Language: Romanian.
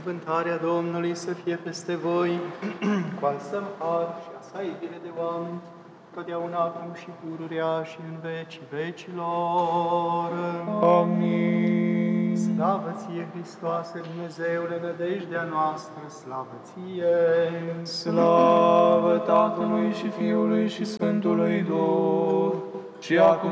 Binecuvântarea Domnului să fie peste voi, cu al său har și a sa iubire de oameni, totdeauna acum și pururea și în vecii vecilor. Amin. Slavă ție, Hristoase, Dumnezeule, nădejdea noastră, slavă ție! Slavă Tatălui și Fiului și Sfântului Duh, și acum